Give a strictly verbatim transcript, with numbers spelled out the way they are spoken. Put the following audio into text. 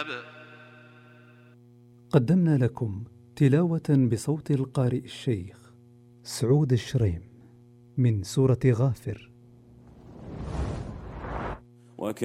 قدمنا لكم تلاوة بصوت القارئ الشيخ سعود الشريم من سورة غافر.